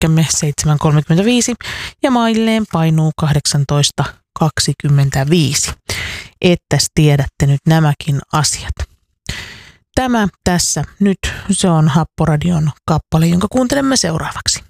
nyrkkämme 7,35 ja mailleen painuu 18,25. Ettäs tiedätte nyt nämäkin asiat. Tämä tässä nyt, se on Happoradion kappale, jonka kuuntelemme seuraavaksi.